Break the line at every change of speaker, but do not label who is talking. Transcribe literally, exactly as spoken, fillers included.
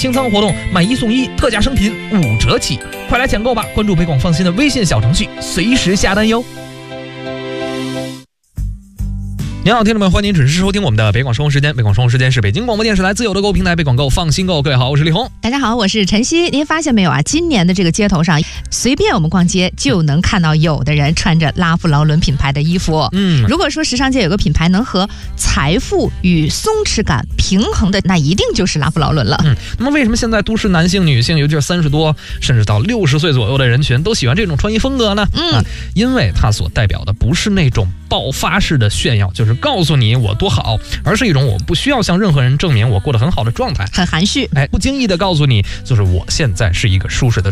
清仓活动买一送一，特价商品五折起，快来抢购吧！关注北广放心的微信小程序，随时下单哟。您好，听众们，欢迎您准时收听我们的北广生活时间。北广生活时间是北京广播电视台自有的购物平台北广购放心购。各位好，我是李红。
大家好，我是晨曦。您发现没有啊？今年的这个街头上，随便我们逛街就能看到有的人穿着拉夫劳伦品牌的衣服。嗯，如果说时尚界有个品牌能和财富与松弛感平衡的，那一定就是拉夫劳伦了。
嗯，那么为什么现在都市男性、女性，尤其是三十多甚至到六十岁左右的人群，都喜欢这种穿衣风格呢？嗯、啊，因为它所代表的不是那种爆发式的炫耀，就是告诉你我多好，而是一种我不需要向任何人证明我过得很好的状态，
很含蓄。
哎，不经意的告诉你，就是我现在是一个舒适的